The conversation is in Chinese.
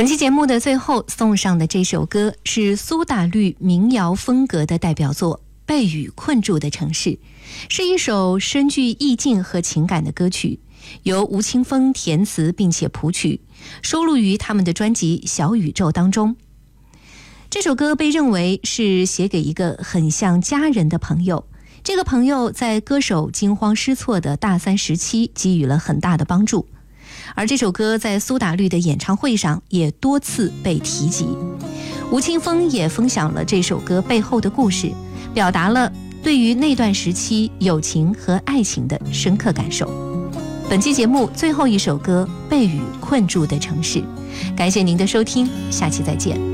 本期节目的最后送上的这首歌是苏打绿民谣风格的代表作《被雨困住的城市》，是一首深具意境和情感的歌曲，由吴青峰填词并且谱曲，收录于他们的专辑《小宇宙》当中。这首歌被认为是写给一个很像家人的朋友，这个朋友在歌手惊慌失措的大三时期给予了很大的帮助。而这首歌在苏打绿的演唱会上也多次被提及，吴青峰也分享了这首歌背后的故事，表达了对于那段时期友情和爱情的深刻感受。本期节目最后一首歌《被雨困住的城市》，感谢您的收听，下期再见。